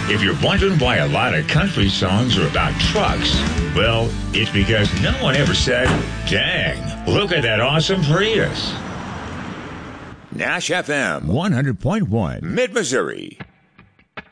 If you're wondering why a lot of country songs are about trucks, well, it's because no one ever said, dang, look at that awesome Prius. Nash FM 100.1 Mid-Missouri.